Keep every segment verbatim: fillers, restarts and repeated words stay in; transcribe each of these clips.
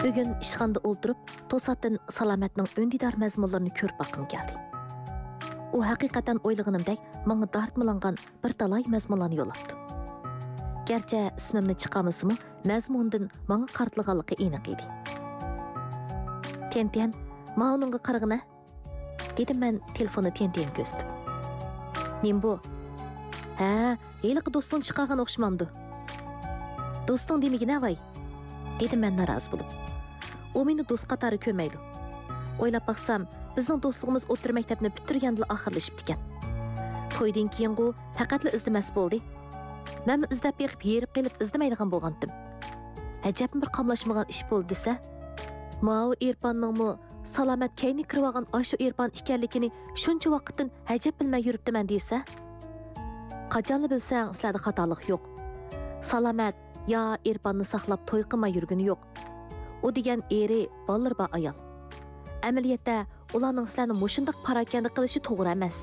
Bugün ishxonada o'ltirib, to'satdan Salomatning o'ndidor mazmunlarini ko'rib boqqim keldi. U haqiqatan o'ylaganimdek menga dartmilangan bir talay mazmunlarni yo'llatdi. Gerçi ismimni chiqamizmi, mazmundan menga qartlaganligi aniq edi. Tentian, "Ma uningga qarag'ina?" dedim men telefonni Tentian ko'zdim. "Nim bu?" "Ha, eliqi do'sting chiqargan o'xshamamdi." "Do'sting demigina voy?" dedim men narozi bo'lib. "U meni do'st qatori ko'rmaydi. O'ylab baqsam, bizning do'stligimiz o'tir maktabni bitirganda oxirlashib ekan. To'ydan keyin u faqatla izlamas bo'ldi. Men izlab beqib yerib qilib izlamaydigan bo'lgandim. Ajab bir qamlashmagan ish bo'ldi desa, Mao Irfanning Salomat kayni kirib olgan ashu Irfan ekanligini shuncha vaqtdan ajab bilmay yuribdiman desa, qachonli bilsang, sizlarda xatolik yo'q. Salomat ya Irfanni saqlab to'y qilmay yurgani yo'q. U degan eri ballar ba ayol. Amaliyotda ularning sizlarni mushundaq parakanda qilishi to'g'ri emas.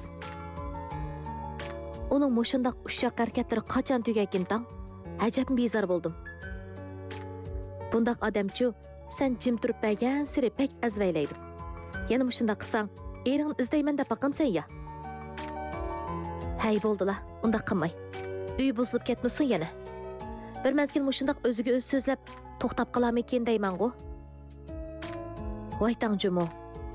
Uning mushundaq ushaq harakatlari qachon tugakin tang? Ajab bezor bo'ldim. Bundaq odamchu sen jim turib bergan siri pek azvaylaydi. Yana mushundaq qilsang, eringni izlayman deb baqamsan ya. Hay bo'ldilar, undaq qilmay. Uy buzilib ketmasin yana. Bir mezgil mushundaq o'ziga o'z so'zlab to'xtab qolarmikin deyman-ku. Voy tangjumo.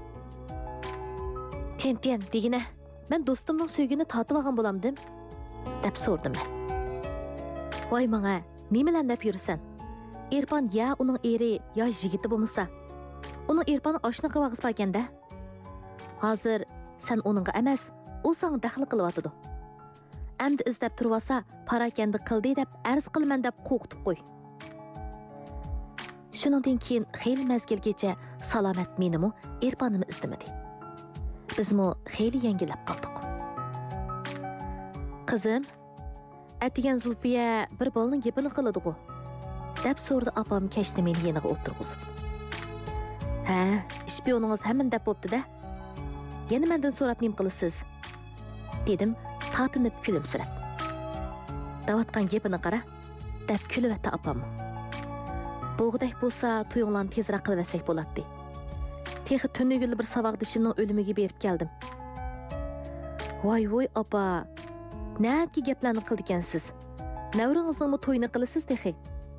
Tentian degina, men do'stimning so'ygini tatib olgan bo'lamdim, deb so'rdim men. Voy menga, nimalar deb yursan? Irfan ya uning eri, ya yigiti bo'lmasa, uning Irfanni oshna qilib olg'isbaganda. Hozir sen uningga emas, u senga daxl qilyotidi. Endi izlab turvasa, parakanda qildi deb arz qilman deb qo'qitib qo'y. Shuningdan keyin xeyli mezgilgacha Salomat menimi, Irfanimni istamadi. Bizmi xeyli yengillab qoldik. Qizim, atigan Zulfiya bir bolaning gapini qiladi-ku, deb so'rdi opam kashni meni yeniga o'tirg'izib. Ha, ishpiyoningiz hamman deb bo'pti-da. Yana mendan so'rab nim qilasiz? Dedim, tatinib kulimsirab. Davatgan gapini qara, deb kulibdi opam. Bo'g'dak bo'lsa, to'yinglarni tezroq qilvasak bo'ladi. Texi tunugul bir savoqdishimning o'limiga berib keldim. Voy voy opa, naki gaplarni qildikansiz? Navringizning to'yini qilasiz texi.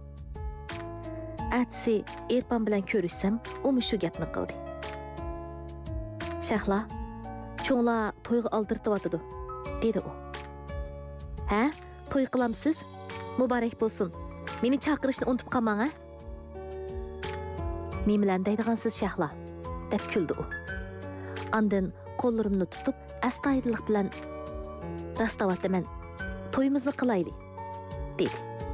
Atsi Irfan bilan ko'rishsam, u shu gapni qildi. Shahla, cho'nglar to'yga oldirtibotidi, dedi u. Ha, to'y qilamsiz? Muborak bo'lsin. Meni chaqirishni unutib qolmang, ha? Nimalar deydigansiz Shahla? Deb kuldi u. Ondan qo'llarimni tutib, astoydillik bilan rastavataman. To'yimizni qilaylik, dedi.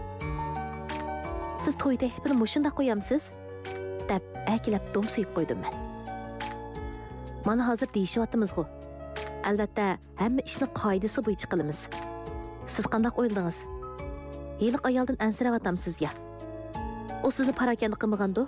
Siz to'y taklifini mushunda qo'yamsiz? Deb akilab domsiyib qo'ydim men. Mana hozir deyishyapmiz-ku. Albatta, hamma ishni qoidasi bo'yicha qilamiz. Siz qanday o'yladingiz? Yiliq ayoldan ansirayotamsiz ya. O sizni parakanda qilmagandi?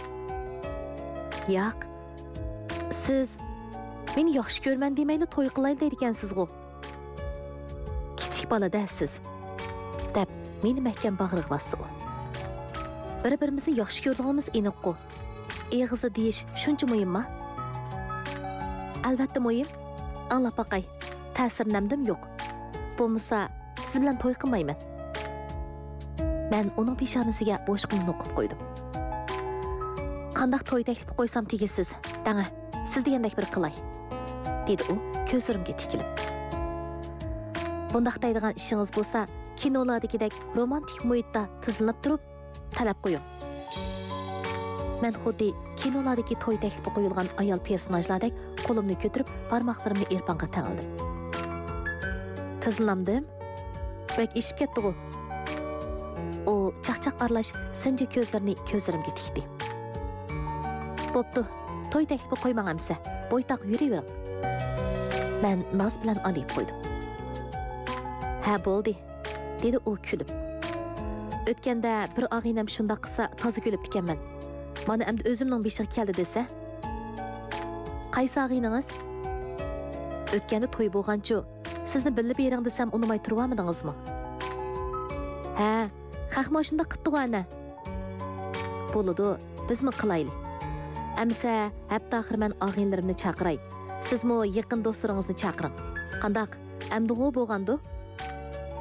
Yo'q. Siz meni yaxshi ko'rman demayli to'y qilaylik deydigansiz-ku. Kichik bola-da siz. Deb meni mahkam bag'riga bosdi u. Bir-birimizni yaxshi ko'rganimiz aniq-ku. Eg'izda deyish shuncha muhimmi? Albatta muhim. Anglab boqay. Ta'sir namdim yo'q. Bo'lmasa, siz bilan to'y qilmayman. Men uning peshonasiga boshqani o'qib qo'ydim. Qanday to'y taklif qo'ysam tegisiz? Danga, siz degandek bir qilay, dedi u ko'zlarimga tikilib. Bundaq deydigan ishingiz bo'lsa, kinolardagidek romantik muhitda tizilib turib talab qo'ying. Men xuddi kinolardagi to'y taklifi qo'yilgan ayol personajlardek qo'limni ko'tarib, barmoqlarimni Irfanga tangildim. Tizilnamdim. Bak ishib ketdi-ku. O chaqchaq aralash sinji ko'zlarini ko'zlarimga tikdi. Bo'pti, to'y taklifi qo'ymagamsa, bo'ytaq yuravering. Men noz bilan olib qo'ydim. Ha bo'ldi, dedi u kulib. O'tganda bir og'inam shunday qilsa, toza kulib ekanman. Mana endi o'zimning beshiga keldi desa. Qaysi og'iningiz? O'tganda to'y bo'lganchu, sizni bilib bering desam, unimay turibmidingizmi? Ha, haq mashunda qitdi ana. Bo'ladi, bizmi qilayli. Әмсә, həftə axır mən ağinlərimni çağıray. Sizmi yaqin dostlarınızı çağırın. Qandaq? Əmdi o bolğandı?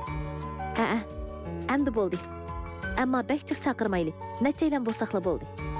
Hə, əmdi boldu. Amma bəkçiq çağırmaylı. Nəçəylən bolsaqla boldu.